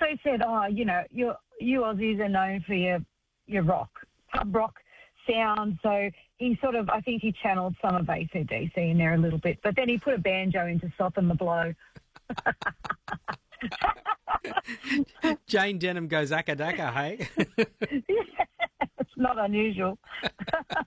also said, you Aussies are known for your pub rock sound. So I think he channeled some of AC/DC in there a little bit. But then he put a banjo in to soften the blow. Jane Denham goes akadaka, hey? Yeah, it's not unusual.